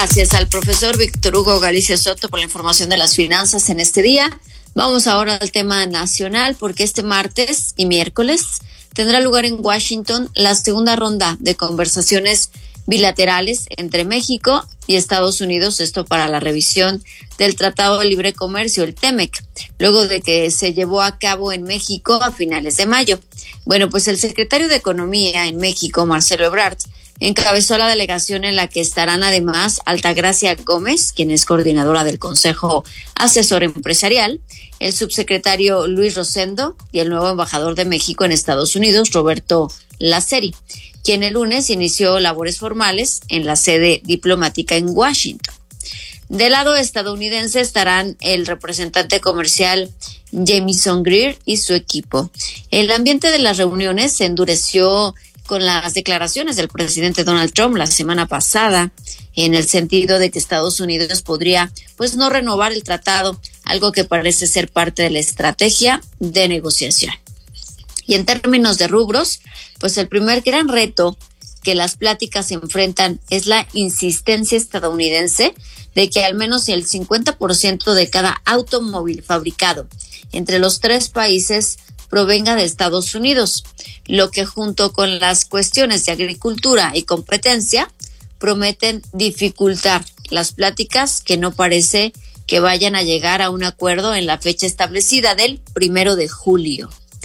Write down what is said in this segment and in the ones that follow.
Gracias al profesor Víctor Hugo Galicia Soto por la información de las finanzas en este día. Vamos ahora al tema nacional, porque este martes y miércoles tendrá lugar en Washington la segunda ronda de conversaciones bilaterales entre México y Estados Unidos, esto para la revisión del Tratado de Libre Comercio, el TEMEC, luego de que se llevó a cabo en México a finales de mayo. Bueno, pues el secretario de Economía en México, Marcelo Ebrard, encabezó la delegación en la que estarán además Altagracia Gómez, quien es coordinadora del Consejo Asesor Empresarial, el subsecretario Luis Rosendo y el nuevo embajador de México en Estados Unidos, Roberto Laceri, quien el lunes inició labores formales en la sede diplomática en Washington. Del lado estadounidense estarán el representante comercial Jamieson Greer y su equipo. El ambiente de las reuniones se endureció con las declaraciones del presidente Donald Trump la semana pasada, en el sentido de que Estados Unidos podría no renovar el tratado, algo que parece ser parte de la estrategia de negociación. Y en términos de rubros, el primer gran reto que las pláticas se enfrentan es la insistencia estadounidense de que al menos el 50% de cada automóvil fabricado entre los tres países provenga de Estados Unidos, lo que junto con las cuestiones de agricultura y competencia prometen dificultar las pláticas, que no parece que vayan a llegar a un acuerdo en la fecha establecida del 1 de julio.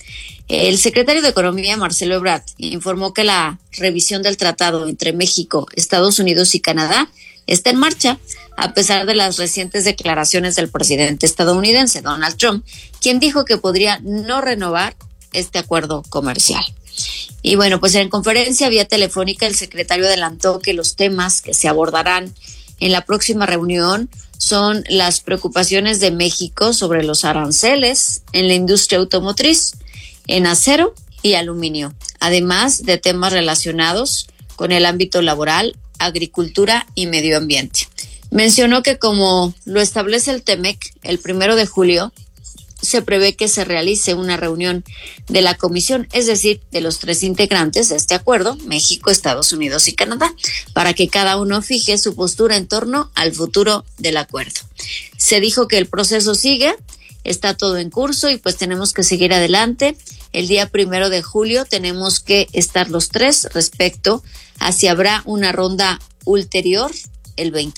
El secretario de Economía, Marcelo Ebrard, informó que la revisión del tratado entre México, Estados Unidos y Canadá está en marcha, a pesar de las recientes declaraciones del presidente estadounidense, Donald Trump, quien dijo que podría no renovar este acuerdo comercial. Y en conferencia vía telefónica, el secretario adelantó que los temas que se abordarán en la próxima reunión son las preocupaciones de México sobre los aranceles en la industria automotriz, en acero y aluminio, además de temas relacionados con el ámbito laboral, agricultura y medio ambiente. Mencionó que, como lo establece el TEMEC, el 1 de julio se prevé que se realice una reunión de la comisión, es decir, de los tres integrantes de este acuerdo, México, Estados Unidos y Canadá, para que cada uno fije su postura en torno al futuro del acuerdo. Se dijo que el proceso sigue, está todo en curso y tenemos que seguir adelante. El día 1 de julio tenemos que estar los tres respecto a si habrá una ronda ulterior el 20